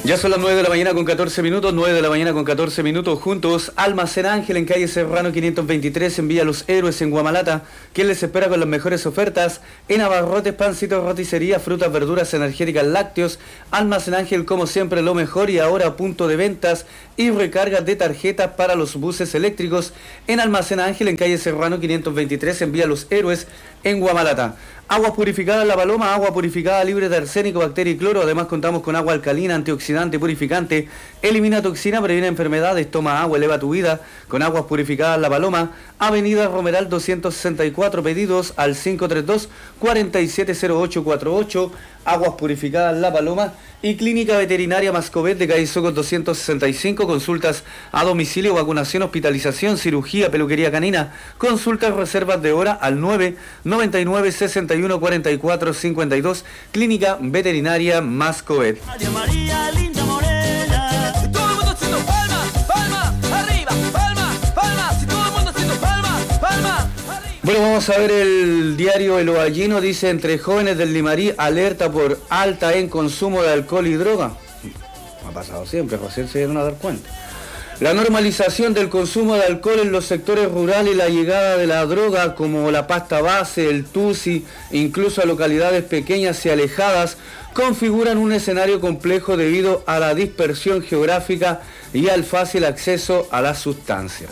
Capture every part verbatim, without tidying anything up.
Ya son las nueve de la mañana con catorce minutos, nueve de la mañana con catorce minutos, juntos. Almacén Ángel en calle Serrano quinientos veintitrés en Villa Los Héroes en Guamalata, quien les espera con las mejores ofertas en abarrotes, pancitos, roticería, frutas, verduras, energéticas, lácteos. Almacén Ángel, como siempre, lo mejor, y ahora punto de ventas y recargas de tarjetas para los buses eléctricos en Almacén Ángel en calle Serrano quinientos veintitrés en Villa Los Héroes en Guamalata. Agua purificada La Paloma, agua purificada libre de arsénico, bacteria y cloro. Además contamos con agua alcalina, antioxidante, purificante, elimina toxina, previene enfermedades, toma agua, eleva tu vida. Con aguas purificadas La Paloma, Avenida Romeral doscientos sesenta y cuatro, pedidos al cinco tres dos, cuatro siete cero ocho cuatro ocho. Aguas purificadas La Paloma. Y Clínica Veterinaria Mascovet de calle Socos doscientos sesenta y cinco, consultas a domicilio, vacunación, hospitalización, cirugía, peluquería canina, consultas, reservas de hora al nueve noventa y nueve sesenta y uno cuarenta y cuatro cincuenta y dos. Clínica Veterinaria Mascovet. María, María, linda morena. Todo el mundo haciendo palma, palma, arriba, palma, palma. Si todo el mundo haciendo palma, palma, arriba. Bueno, vamos a ver el diario El Ovallino. Dice: entre jóvenes del Limarí, alerta por alta en consumo de alcohol y droga. Ha pasado siempre, recién se dieron a dar cuenta. La normalización del consumo de alcohol en los sectores rurales y la llegada de la droga como la pasta base, el tusi, incluso a localidades pequeñas y alejadas, configuran un escenario complejo debido a la dispersión geográfica y al fácil acceso a las sustancias.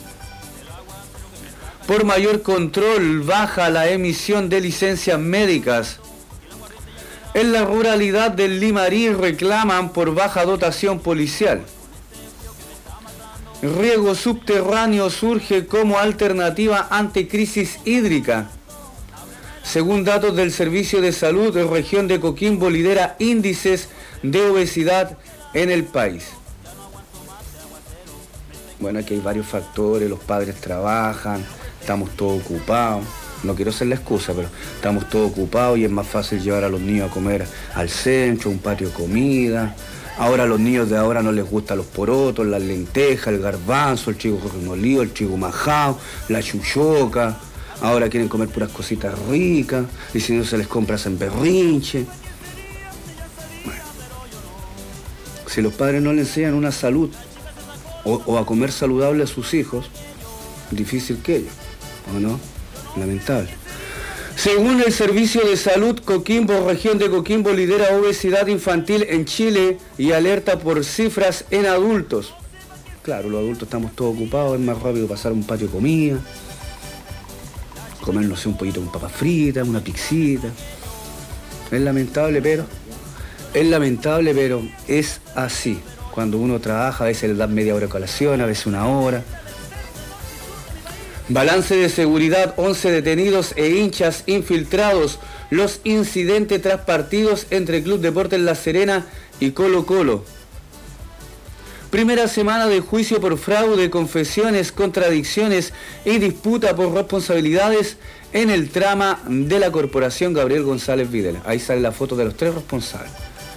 Por mayor control, baja la emisión de licencias médicas. En la ruralidad del Limarí reclaman por baja dotación policial. Riego subterráneo surge como alternativa ante crisis hídrica. Según datos del Servicio de Salud, la región de Coquimbo lidera índices de obesidad en el país. Bueno, aquí hay varios factores, los padres trabajan, estamos todos ocupados. No quiero ser la excusa, pero estamos todos ocupados y es más fácil llevar a los niños a comer al centro, un patio de comida. Ahora a los niños de ahora no les gustan los porotos, las lentejas, el garbanzo, el chico molido, el chico majao, la chuchoca. Ahora quieren comer puras cositas ricas y si no se les compra hacen berrinche. Bueno, si los padres no le enseñan una salud o, o a comer saludable a sus hijos, difícil que ellos, ¿o no? Lamentable. Según el Servicio de Salud, Coquimbo, región de Coquimbo, lidera obesidad infantil en Chile y alerta por cifras en adultos. Claro, los adultos estamos todos ocupados, es más rápido pasar un patio de comida, comer, no sé, un pollito con papas fritas, una pixita. Es lamentable, pero, es lamentable, pero es así. Cuando uno trabaja, a veces le dan media hora de colación, a veces una hora. Balance de seguridad, once detenidos e hinchas infiltrados. Los incidentes tras partidos entre Club Deportes La Serena y Colo Colo. Primera semana de juicio por fraude, confesiones, contradicciones y disputa por responsabilidades en el trama de la corporación Gabriel González Videla. Ahí sale la foto de los tres responsables.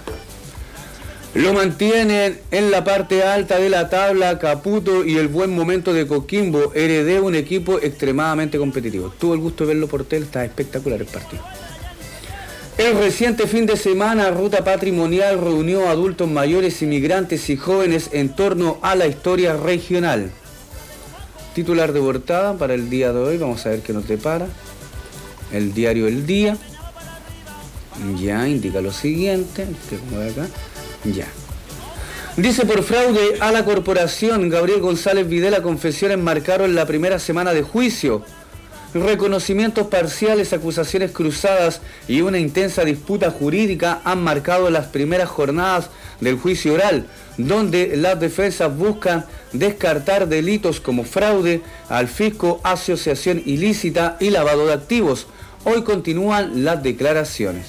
Lo mantienen en la parte alta de la tabla Caputo y el buen momento de Coquimbo. Heredé un equipo extremadamente competitivo. Tuve el gusto de verlo por tele, está espectacular el partido. El reciente fin de semana, Ruta Patrimonial reunió a adultos mayores, inmigrantes y jóvenes en torno a la historia regional. Titular de portada para el día de hoy, vamos a ver qué nos depara. El diario El Día. Ya indica lo siguiente, que como de acá. Ya. Dice: por fraude a la corporación, Gabriel González Videla, confesiones marcaron la primera semana de juicio. Reconocimientos parciales, acusaciones cruzadas y una intensa disputa jurídica han marcado las primeras jornadas del juicio oral, donde las defensas buscan descartar delitos como fraude al fisco, asociación ilícita y lavado de activos. Hoy continúan las declaraciones.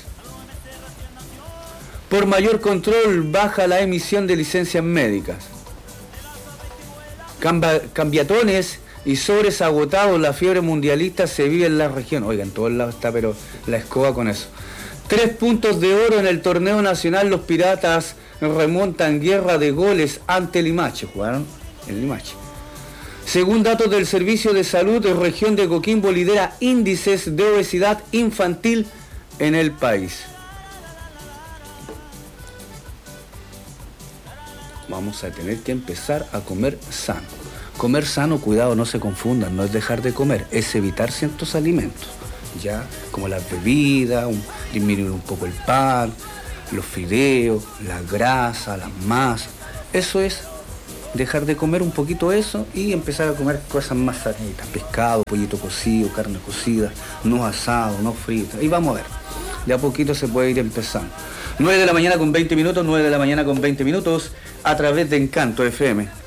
Por mayor control, baja la emisión de licencias médicas. Camba, cambiatones y sobres agotados, la fiebre mundialista se vive en la región. Oigan, en todos lados está, pero la escoba con eso. Tres puntos de oro en el torneo nacional. Los Piratas remontan guerra de goles ante Limache. Jugaron en Limache. Según datos del Servicio de Salud, la región de Coquimbo lidera índices de obesidad infantil en el país. vamos a tener que empezar a comer sano. Comer sano, cuidado, no se confundan, no es dejar de comer, es evitar ciertos alimentos, ya, como las bebidas, un, disminuir un poco el pan, los fideos, la grasa, las masas. Eso es dejar de comer un poquito eso y empezar a comer cosas más sanitas, pescado, pollito cocido, carne cocida, no asado, no frita. Y vamos a ver, de a poquito se puede ir empezando. nueve de la mañana con veinte minutos, nueve de la mañana con veinte minutos, a través de Encanto F M.